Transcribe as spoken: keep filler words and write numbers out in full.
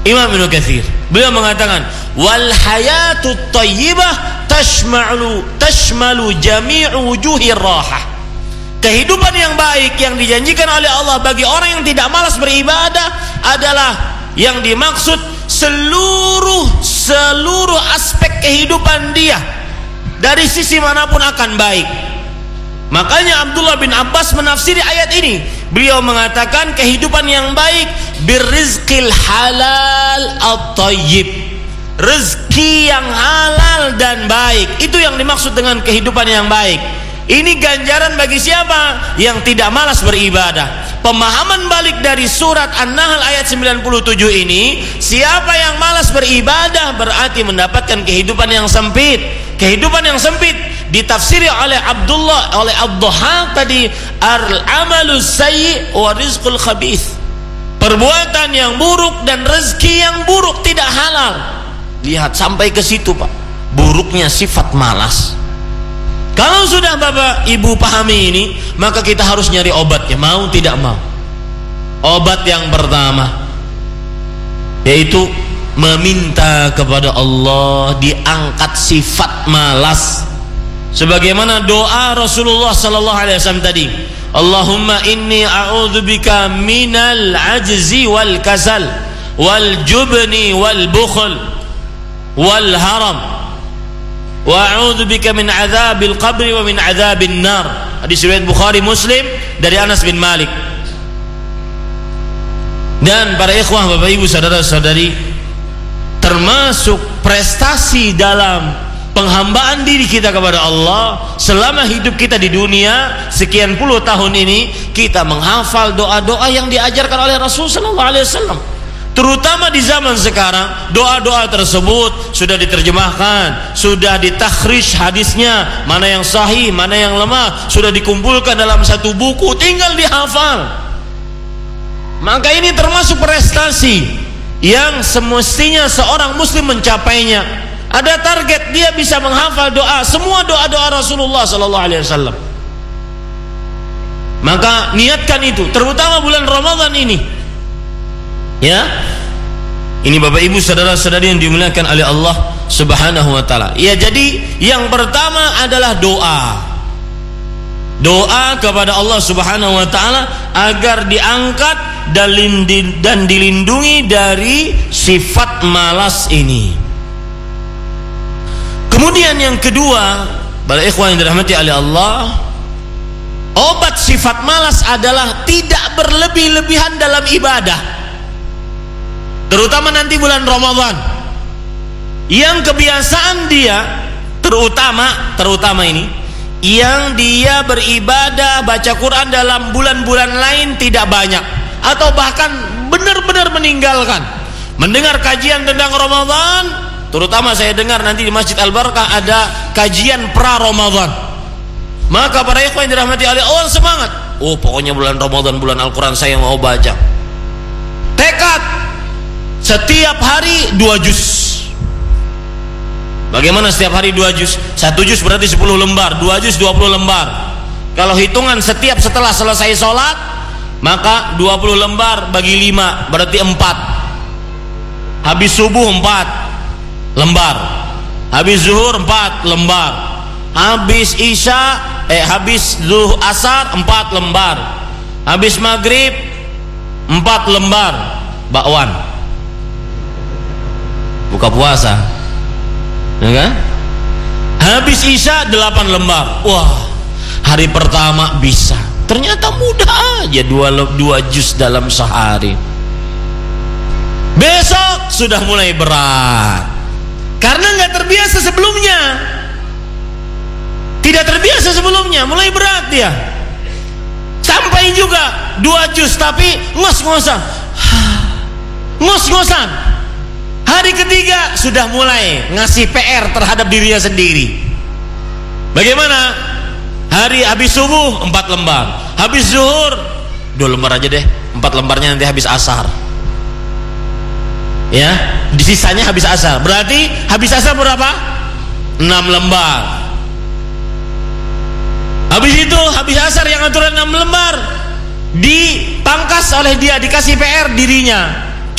Imam Ibnu Katsir, beliau mengatakan wal hayatut thayyibah tashmalu tashmalu jami'u wujuhir rahah. Kehidupan yang baik yang dijanjikan oleh Allah bagi orang yang tidak malas beribadah adalah yang dimaksud seluruh seluruh aspek kehidupan dia dari sisi manapun akan baik. Makanya Abdullah bin Abbas menafsiri ayat ini, beliau mengatakan kehidupan yang baik birrizqil halal at-thayyib, rezeki yang halal dan baik, itu yang dimaksud dengan kehidupan yang baik. Ini ganjaran bagi siapa? Yang tidak malas beribadah. Pemahaman balik dari surat An-Nahl ayat sembilan puluh tujuh ini, siapa yang malas beribadah berarti mendapatkan kehidupan yang sempit. Kehidupan yang sempit ditafsiri oleh Abdullah oleh Ad-Dhahhak tadi, al-amalu sayyi wa rizqul khabith. Perbuatan yang buruk dan rezeki yang buruk tidak halal. Lihat sampai ke situ, Pak. Buruknya sifat malas. Kalau sudah Bapak Ibu pahami ini, maka kita harus nyari obatnya, mau tidak mau. Obat yang pertama yaitu meminta kepada Allah diangkat sifat malas. Sebagaimana doa Rasulullah sallallahu alaihi wasallam tadi, Allahumma inni a'udzubika minal ajzi wal kasal wal jubni wal bukhl wal haram wa a'udzubika min adzabil qabri wa min adzabin nar. Hadis riwayat Bukhari Muslim dari Anas bin Malik. Dan para ikhwah, Bapak Ibu, saudara-saudari, termasuk prestasi dalam penghambaan diri kita kepada Allah selama hidup kita di dunia sekian puluh tahun ini, kita menghafal doa-doa yang diajarkan oleh Rasul sallallahu alaihi wasallam. Terutama di zaman sekarang, doa-doa tersebut sudah diterjemahkan, sudah ditakhrij hadisnya, mana yang sahih, mana yang lemah, sudah dikumpulkan dalam satu buku, tinggal dihafal. Maka ini termasuk prestasi yang semestinya seorang muslim mencapainya. Ada target, dia bisa menghafal doa, semua doa-doa Rasulullah sallallahu alaihi wasallam. Maka niatkan itu, terutama bulan Ramadan ini. Ya, ini Bapak Ibu saudara-saudari yang dimuliakan oleh Allah Subhanahu wa taala. Ya, jadi yang pertama adalah doa. Doa kepada Allah Subhanahu wa taala agar diangkat dan dilindungi dari sifat malas ini. Kemudian yang kedua, para ikhwan yang dirahmati oleh Allah, obat sifat malas adalah tidak berlebih-lebihan dalam ibadah. Terutama nanti bulan Ramadan, yang kebiasaan dia terutama terutama ini, yang dia beribadah baca Quran dalam bulan-bulan lain tidak banyak, atau bahkan benar-benar meninggalkan mendengar kajian tentang Ramadan. Terutama saya dengar nanti di Masjid Al-Barakah ada kajian pra Ramadan. Maka para ikhwan yang dirahmati oleh Allah semangat. Oh, pokoknya bulan Ramadan, bulan Al-Quran saya mau baca. Tekad setiap hari dua juz. Bagaimana setiap hari dua juz? Satu juz berarti sepuluh lembar, dua juz dua puluh lembar. Kalau hitungan setiap setelah selesai sholat, maka dua puluh lembar bagi lima berarti empat. Habis subuh empat lembar, habis zuhur empat lembar, habis isya eh habis zuhur asar empat lembar, habis maghrib empat lembar. Bakwan buka puasa, ya kan? Habis isya delapan lembar. Wah, hari pertama bisa, ternyata mudah aja dua dua juz dalam sehari. Besok sudah mulai berat karena nggak terbiasa sebelumnya, tidak terbiasa sebelumnya, mulai berat dia. Sampai juga dua juz tapi ngos-ngosan, ngos-ngosan. Hari ketiga sudah mulai ngasih P R terhadap dirinya sendiri. Bagaimana? Hari habis subuh empat lembar, habis zuhur dua lembar aja deh, empat lembarnya nanti habis asar. Ya, di sisanya habis asar. Berarti habis asar berapa? enam lembar. Habis itu habis asar yang aturan enam lembar dipangkas oleh dia, dikasih P R dirinya.